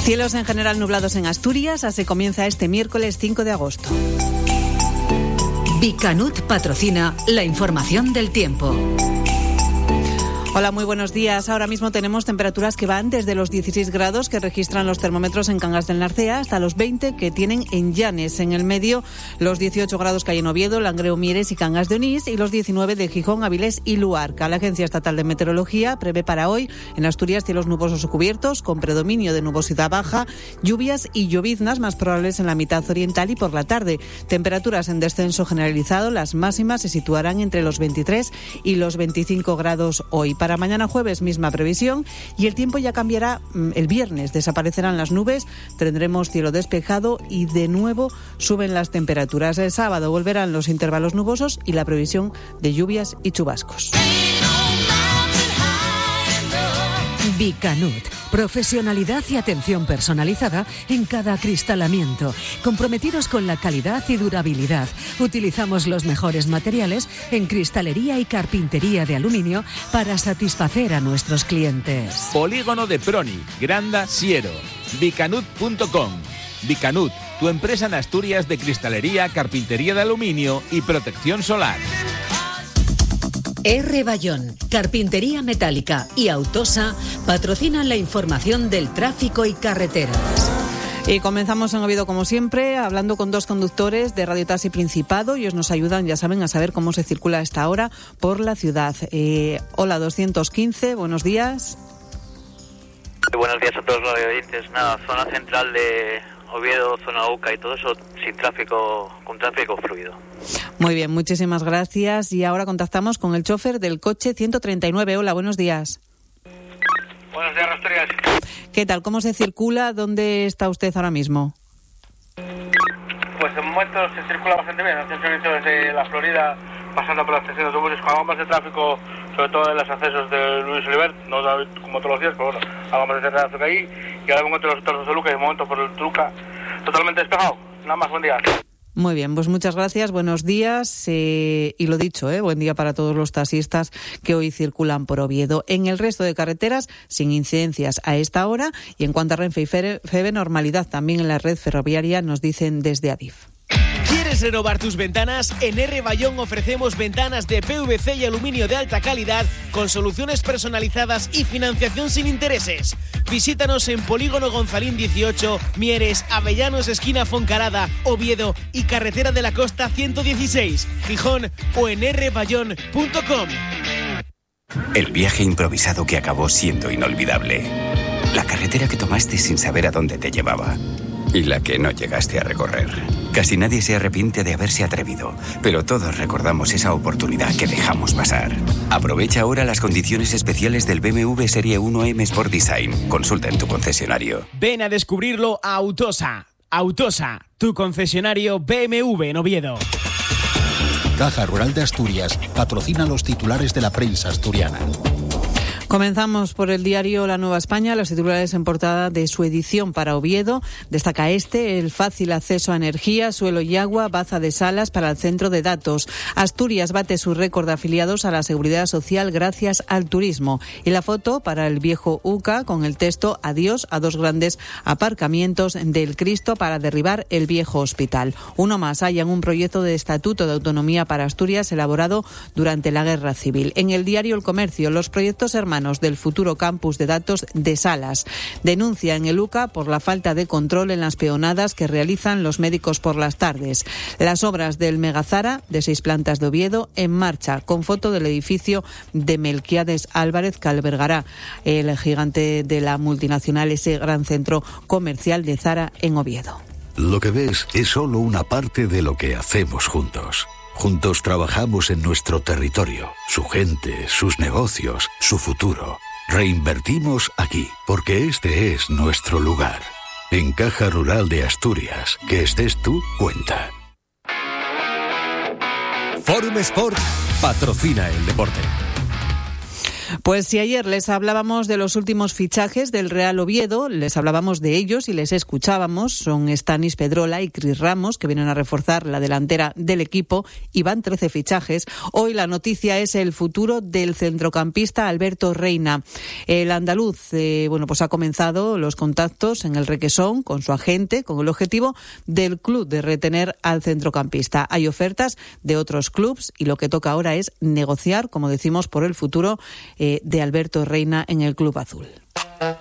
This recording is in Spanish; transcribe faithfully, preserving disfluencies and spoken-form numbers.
Cielos en general nublados en Asturias. Así comienza este miércoles cinco de agosto. Bicanut patrocina la información del tiempo. Hola, muy buenos días. Ahora mismo tenemos temperaturas que van desde los dieciséis grados que registran los termómetros en Cangas del Narcea hasta los veinte que tienen en Llanes. En el medio, los dieciocho grados que hay en Oviedo, Langreo, Mieres y Cangas de Onís, y los diecinueve de Gijón, Avilés y Luarca. La Agencia Estatal de Meteorología prevé para hoy en Asturias cielos nubosos o cubiertos con predominio de nubosidad baja, lluvias y lloviznas más probables en la mitad oriental y por la tarde. Temperaturas en descenso generalizado, las máximas se situarán entre los veintitrés y los veinticinco grados hoy. Para mañana jueves, misma previsión, y el tiempo ya cambiará el viernes. Desaparecerán las nubes, tendremos cielo despejado y de nuevo suben las temperaturas. El sábado volverán los intervalos nubosos y la previsión de lluvias y chubascos. Bicanut, profesionalidad y atención personalizada en cada acristalamiento, comprometidos con la calidad y durabilidad. Utilizamos los mejores materiales en cristalería y carpintería de aluminio para satisfacer a nuestros clientes. Polígono de Proni, Granda, Siero, bicanut punto com. Bicanut, tu empresa en Asturias de cristalería, carpintería de aluminio y protección solar. R. Bayón, Carpintería Metálica y Autosa patrocinan la información del tráfico y carreteras. Y comenzamos en Oviedo, como siempre, hablando con dos conductores de Radio Taxi Principado. Ellos nos ayudan, ya saben, a saber cómo se circula a esta hora por la ciudad. Eh, hola, doscientos quince, buenos días. Buenos días a todos los oyentes. Nada, zona central de Oviedo, zona UCA y todo eso, sin tráfico, con tráfico fluido. Muy bien, muchísimas gracias. Y ahora contactamos con el chofer del coche ciento treinta y nueve. Hola, buenos días. Buenos días, Asturias. ¿Qué tal? ¿Cómo se circula? ¿Dónde está usted ahora mismo? Pues en momento se circula bastante bien. Hace servicio desde la Florida, pasando por la estación de autobuses, con algo más de tráfico, sobre todo en los accesos de Luis Oliver, no como todos los días, pero bueno, algo más de tráfico ahí. Y ahora me encuentro en los trozos de Luca y de momento por el Luca totalmente despejado. Nada más, buen día. Muy bien, pues muchas gracias, buenos días eh, y lo dicho, eh, buen día para todos los taxistas que hoy circulan por Oviedo. En el resto de carreteras, sin incidencias a esta hora, y en cuanto a Renfe y Feve, normalidad también en la red ferroviaria, nos dicen desde Adif. ¿Quieres renovar tus ventanas? En R. Bayón ofrecemos ventanas de P V C y aluminio de alta calidad con soluciones personalizadas y financiación sin intereses. Visítanos en Polígono Gonzalín dieciocho, Mieres, Avellanos, esquina Foncarada, Oviedo y Carretera de la Costa ciento dieciséis, Gijón o en r bayón punto com. El viaje improvisado que acabó siendo inolvidable. La carretera que tomaste sin saber a dónde te llevaba. Y la que no llegaste a recorrer. Casi nadie se arrepiente de haberse atrevido, pero todos recordamos esa oportunidad que dejamos pasar. Aprovecha ahora las condiciones especiales del B M W Serie uno M Sport Design. Consulta en tu concesionario. Ven a descubrirlo a Autosa. Autosa, tu concesionario B M W en Oviedo. Caja Rural de Asturias patrocina los titulares de la prensa asturiana. Comenzamos por el diario La Nueva España, los titulares en portada de su edición para Oviedo. Destaca este, el fácil acceso a energía, suelo y agua, baza de salas para el centro de datos. Asturias bate su récord de afiliados a la Seguridad Social gracias al turismo. Y la foto para el viejo UCA con el texto adiós a dos grandes aparcamientos del Cristo para derribar el viejo hospital. Uno más, hay en un proyecto de estatuto de autonomía para Asturias elaborado durante la Guerra Civil. En el diario El Comercio, los proyectos hermanos del futuro campus de datos de Salas. Denuncia en el UCA por la falta de control en las peonadas que realizan los médicos por las tardes. Las obras del Megazara, de seis plantas de Oviedo, en marcha, con foto del edificio de Melquiades Álvarez, que albergará el gigante de la multinacional, ese gran centro comercial de Zara en Oviedo. Lo que ves es solo una parte de lo que hacemos juntos. Juntos trabajamos en nuestro territorio, su gente, sus negocios, su futuro. Reinvertimos aquí, porque este es nuestro lugar. En Caja Rural de Asturias, que estés tú, cuenta. Forum Sport patrocina el deporte. Pues si ayer les hablábamos de los últimos fichajes del Real Oviedo, les hablábamos de ellos y les escuchábamos, son Stanis Pedrola y Cris Ramos, que vienen a reforzar la delantera del equipo, y van trece fichajes. Hoy la noticia es el futuro del centrocampista Alberto Reina. El andaluz, eh, bueno, pues ha comenzado los contactos en el Requesón con su agente, con el objetivo del club de retener al centrocampista. Hay ofertas de otros clubes y lo que toca ahora es negociar, como decimos, por el futuro eh, de Alberto Reina en el club azul.